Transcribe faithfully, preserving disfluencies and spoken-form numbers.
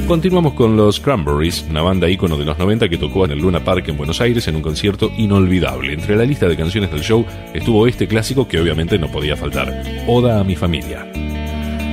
Continuamos con los Cranberries, una banda ícono de los noventa que tocó en el Luna Park en Buenos Aires en un concierto inolvidable. Entre la lista de canciones del show estuvo este clásico que obviamente no podía faltar, Oda a mi familia.